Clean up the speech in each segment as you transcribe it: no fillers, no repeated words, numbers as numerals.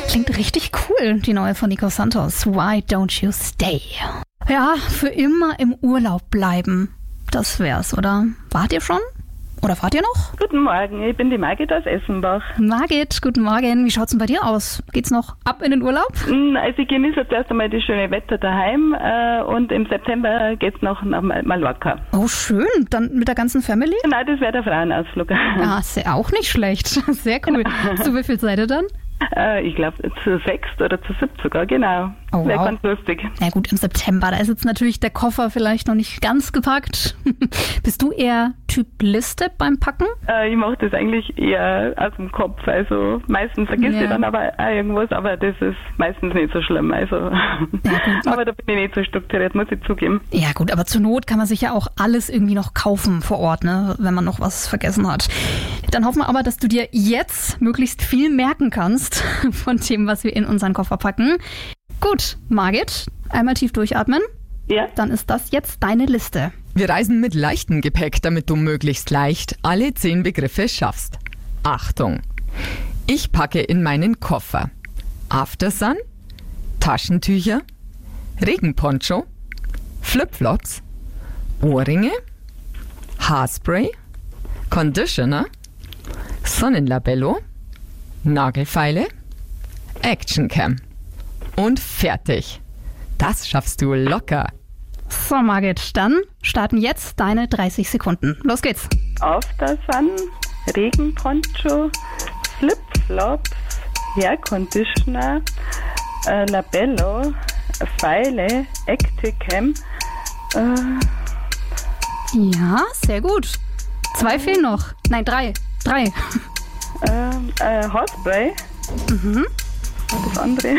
Klingt richtig cool, die neue von Nico Santos. Why don't you stay? Ja, für immer im Urlaub bleiben. Das wär's, oder? Wart ihr schon? Oder fahrt ihr noch? Guten Morgen, ich bin die Margit aus Essenbach. Margit, guten Morgen. Wie schaut's denn bei dir aus? Geht's noch ab in den Urlaub? Also ich genieße jetzt erst einmal das schöne Wetter daheim und im September geht's noch nach Mallorca. Oh, schön. Dann mit der ganzen Family? Nein, das wäre der Frauenausflug. Ja, ist ja auch nicht schlecht. Sehr cool. Zu wie viel seid ihr dann? Ich glaube zu 6 oder zu 7 sogar, genau. Oh, wäre wow. ganz lustig. Na gut, im September, da ist jetzt natürlich der Koffer vielleicht noch nicht ganz gepackt. Bist du eher Typ Liste beim Packen? Ich mache das eigentlich eher aus dem Kopf. Also meistens vergisst ich dann aber auch irgendwas, aber das ist meistens nicht so schlimm. Also, aber da bin ich nicht so strukturiert, muss ich zugeben. Ja gut, aber zur Not kann man sich ja auch alles irgendwie noch kaufen vor Ort, ne, wenn man noch was vergessen hat. Dann hoffen wir aber, dass du dir jetzt möglichst viel merken kannst von dem, was wir in unseren Koffer packen. Gut, Margit, einmal tief durchatmen. Ja. Dann ist das jetzt deine Liste. Wir reisen mit leichtem Gepäck, damit du möglichst leicht alle 10 Begriffe schaffst. Achtung! Ich packe in meinen Koffer Aftersun, Taschentücher, Regenponcho, Flipflops, Ohrringe, Haarspray, Conditioner, Sonnenlabello, Nagelfeile, Actioncam und fertig. Das schaffst du locker. So, Margit, dann starten jetzt deine 30 Sekunden. Los geht's. Aftersun, Regenponcho, Flipflops, Hairconditioner, Labello, Feile, Acticam. Ja, sehr gut. 2 fehlen noch. Nein, 3. Haarspray. Und das andere.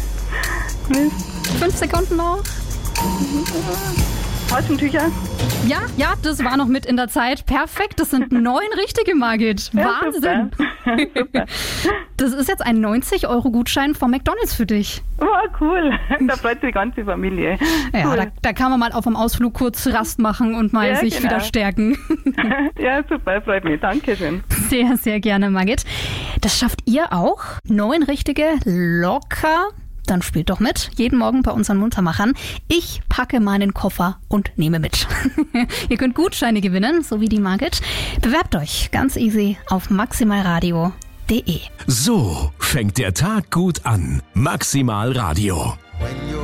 5 Sekunden noch. Taschentücher. Ja, das war noch mit in der Zeit. Perfekt, das sind 9 richtige, Margit. Ja, Wahnsinn. Super. Das ist jetzt ein 90-Euro-Gutschein von McDonald's für dich. Wow, cool. Da freut sich die ganze Familie. Ja, Cool. da kann man mal auf dem Ausflug kurz Rast machen und mal sich genau. wieder stärken. Ja, super, freut mich. Dankeschön. Sehr, sehr gerne, Margit. Das schafft ihr auch. 9 richtige, locker. Dann spielt doch mit. Jeden Morgen bei unseren Muntermachern. Ich packe meinen Koffer und nehme mit. Ihr könnt Gutscheine gewinnen, so wie die Margit. Bewerbt euch ganz easy auf maximalradio.de. So fängt der Tag gut an. Maximal Radio.